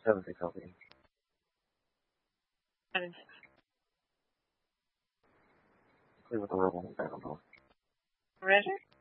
7-6 LP. Clear with the roll on the back on door. Roger.